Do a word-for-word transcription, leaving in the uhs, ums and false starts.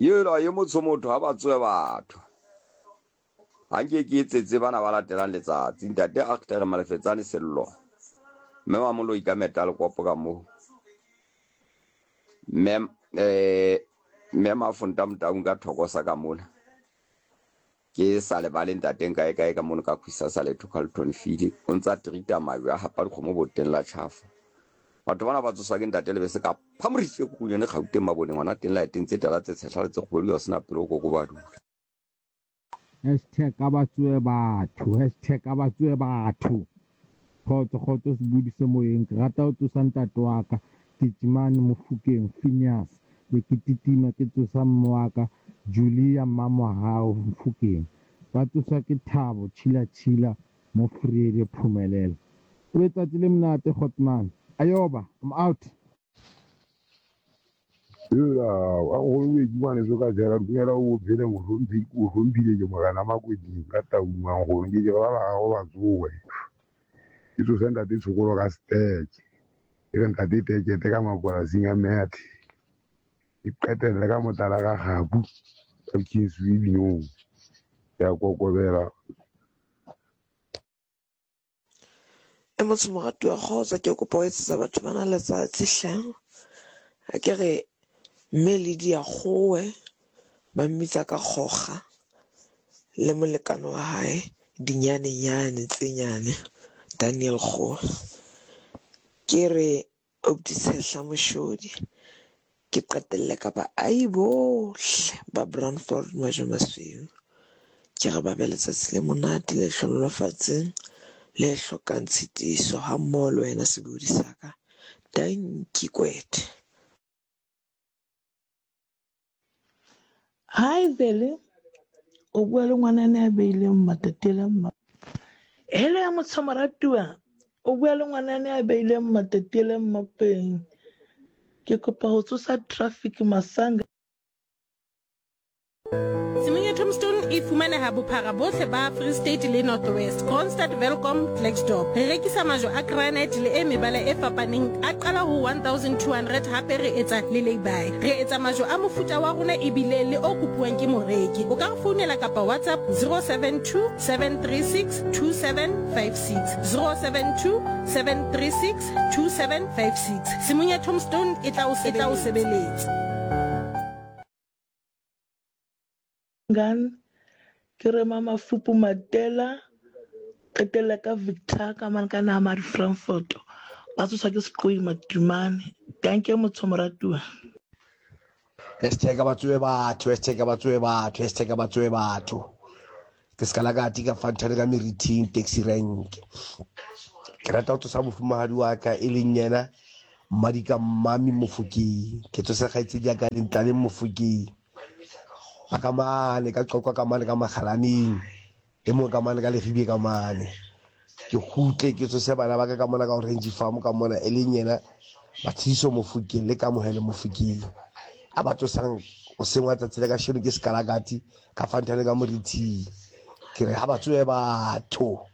yela ye motho motho ha ba tswe batho ha nke ke etsetse bana ba latelang letsatsi ntate Agter Malefetsane sello mme wa mollo ikameta le kopo ka mo mem eh mema fonta mtaung ka thokosa ka mona ke sa le ba le ntateng kae kae ka mona ka khwisa sa le Carlton Field o ntsa trita mayo a hapa dikgomo boteng la tšhafa batho bana ba tsosa ke ntate le be se ka phamoritse go yone gauteng mabone ngwana teng la teng tse tala tse tshehla tse go le sena pelo go go ba du hashtag abatswe batho hashtag abatswe batho khotso khotso se budise moyeng ke rata o tsosa ntate wa ka Titsimane Mofokeng Phineas le ke titima ke tsosa mmwaka Julia Mamahao Mofokeng ba tsosa ke Thabo Chila Chila mo Frere Phumelela o etsa tsile mnate Hotman ayoba I'm out yela wa go le di bana zo ka jara go yela o phele mo rompi o rompile ke mogana makwedi ka taungwa go ke ba ba go ba tsowe ke tso senda di tshokolo ka stage e re nka di teke te ka mapora singa met iqetela ka motala ka gabu ka kinswi bino ya kokobela e motho morato wa kgotsa ke kopa o etsetsa batho bana letsatsi hlang a ke re mme le dia khowe ba mmitsa ka kgoga le molekano wa hae dinyane nyane tse nyane Daniel Kho ke re obdisehla moshodi ke qetelle ka ba ai bohle ba Brandford Majomasweu ke re ba beletsa le monate le hlolofatseng le hlokang tshitiso ha mmoho wena se budi saka danki kwete. Hi Vele o bua le ngwanane a beileng matatele mma hele ya motshomaratua o bua le ngwanane a beileng matatele mmapeng ke kopa ho tsosa traffic masanga Simonye Tombstone e fumaneha bophara bohle ba Free State le North West, Kroonstad, Welkom, Klerksdorp. Re rekisa majo a granite le e mebala e fapaneng a qala ho one thousand two hundred hape re etsa le lay-by. Re etsa majo a mofuta wa rona ebile le o kopuwang ke moreki. O ka re founela kapa WhatsApp zero seven two seven three six two seven five six zero seven two seven three six two seven five six. Simonye Tombstone e tla o sebeletsa. gan ke re mama fupu Matela qetela ka Victor ka man ka nama di Frankfurt ba tsosa ke seqoi Matumane danke motshomaratua hashtag abatswe batho hashtag abatswe batho hashtag abatswe batho ke skala ka tika fantane ka meriting taxi rank ke rata o tsosa mofumahadi wa ka e leng yena Madika Mami Mofokeng ke tsosa gaitse dia ka lentlale Mofokeng akamane ka qoqwa ka mane ka makgalaneng e mo ka mane ka lefibie ka mane ke khutle ke tso se bana ba ka ka mona ka Orange Farm ka mona e leng yena Bathiso Mofokeng le ka Mohele Mofokeng a batho sang o sengwa tsa tsela ka sheno ke skalagati ka fantane ka moriti ke re ha batho e batho